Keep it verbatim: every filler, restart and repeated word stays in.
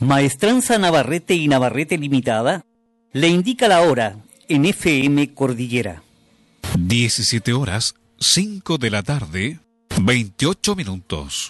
Maestranza Navarrete y Navarrete Limitada le indica la hora en F M Cordillera. diecisiete horas, cinco de la tarde, veintiocho minutos.